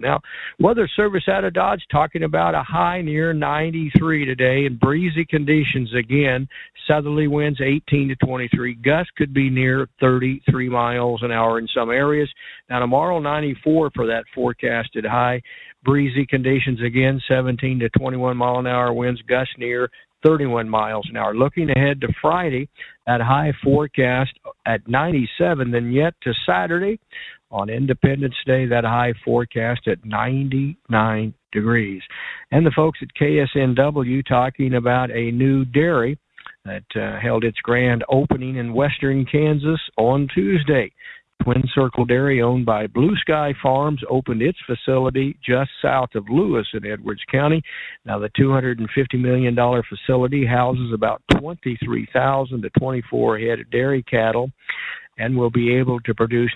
Now, Weather Service out of Dodge talking about a high near 93 today and breezy conditions again. Southerly winds 18 to 23. Gusts could be near 33 miles an hour in some areas. Now, tomorrow, 94 for that forecasted high. Breezy conditions again, 17 to 21 mile an hour winds, gusts near 31 miles an hour. Looking ahead to Friday, that high forecast at 97, then yet to Saturday on Independence Day, that high forecast at 99 degrees. And the folks at KSNW talking about a new dairy that held its grand opening in western Kansas on Tuesday. Twin Circle Dairy, owned by Blue Sky Farms, opened its facility just south of Lewis in Edwards County. Now, the $250 million facility houses about 23,000 to 24 head of dairy cattle and will be able to produce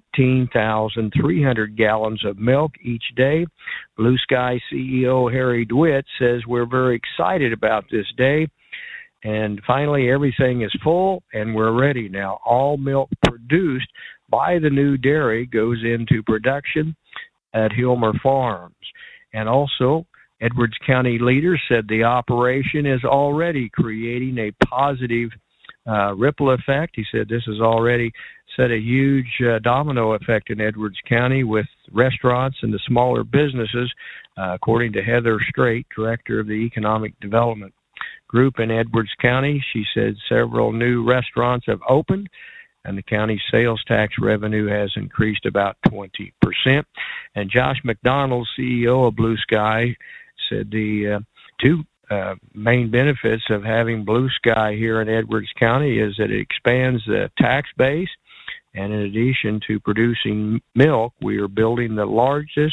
19,300 gallons of milk each day. Blue Sky CEO Harry DeWitt says, "We're very excited about this day. And finally, everything is full and we're ready now. All milk produced by the new dairy goes into production at Hilmer Farms." And also, Edwards County leaders said the operation is already creating a positive ripple effect. He said this has already set a huge domino effect in Edwards County with restaurants and the smaller businesses, according to Heather Strait, director of the Economic Development Group in Edwards County. She said several new restaurants have opened, and the county's sales tax revenue has increased about 20%. And Josh McDonald, CEO of Blue Sky, said the two main benefits of having Blue Sky here in Edwards County is that it expands the tax base, and in addition to producing milk, we are building the largest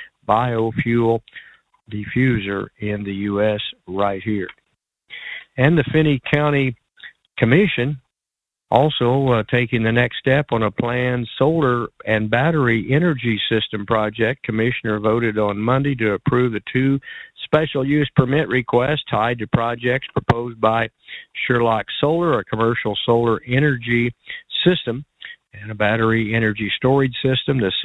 biofuel diffuser in the U.S. right here. And the Finney County Commission also taking the next step on a planned solar and battery energy system project. Commissioner voted on Monday to approve the two special use permit requests tied to projects proposed by Sherlock Solar, a commercial solar energy system, and a battery energy storage system. The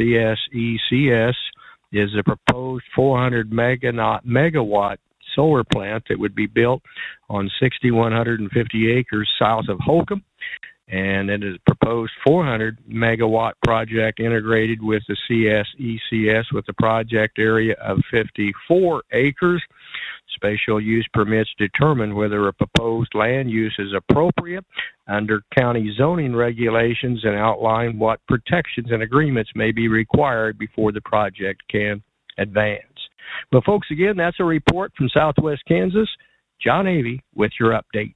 CSECS is a proposed 400 megawatt solar plant that would be built on 6,150 acres south of Holcomb. And it is a proposed 400 megawatt project integrated with the CSECS with a project area of 54 acres. Special use permits determine whether a proposed land use is appropriate under county zoning regulations and outline what protections and agreements may be required before the project can advance. Well, folks, again, that's a report from Southwest Kansas. John Avey with your update.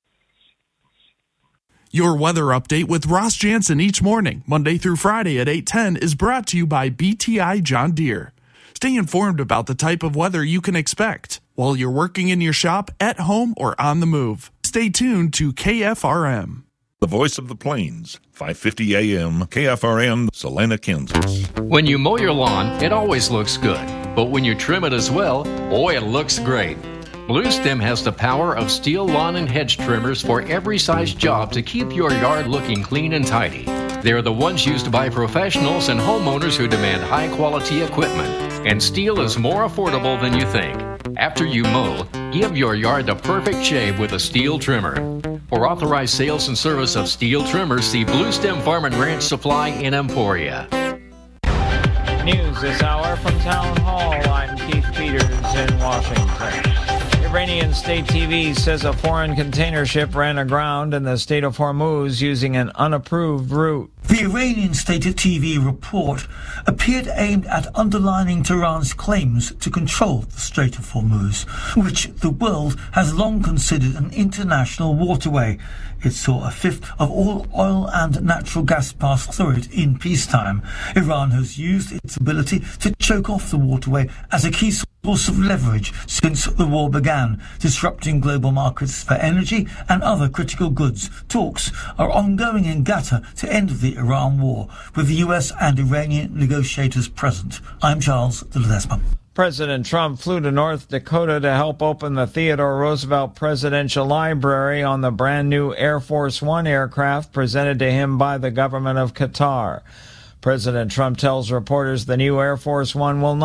Your weather update with Ross Jansen each morning, Monday through Friday at 8:10, is brought to you by BTI John Deere. Stay informed about the type of weather you can expect while you're working in your shop, at home, or on the move. Stay tuned to KFRM. The voice of the plains, 550 AM, KFRM, Salina, Kansas. When you mow your lawn, it always looks good. But when you trim it as well, boy, it looks great. Blue Stem has the power of steel lawn and hedge trimmers for every size job to keep your yard looking clean and tidy. They're the ones used by professionals and homeowners who demand high-quality equipment. And steel is more affordable than you think. After you mow, give your yard the perfect shave with a steel trimmer. For authorized sales and service of steel trimmers, see Blue Stem Farm and Ranch Supply in Emporia. News this hour from Town Hall. I'm Keith Peters in Washington. Iranian state TV says a foreign container ship ran aground in the state of Hormuz using an unapproved route. The Iranian state TV report appeared aimed at underlining Tehran's claims to control the Strait of Hormuz, which the world has long considered an international waterway. It saw a fifth of all oil and natural gas pass through it in peacetime. Iran has used its ability to choke off the waterway as a key source of leverage since the war began, disrupting global markets for energy and other critical goods. Talks are ongoing in Qatar to end the Iran war, with the US and Iranian negotiators present. I'm Charles de Ledesma. President Trump flew to North Dakota to help open the Theodore Roosevelt Presidential Library on the brand new Air Force One aircraft presented to him by the government of Qatar. President Trump tells reporters the new Air Force One will not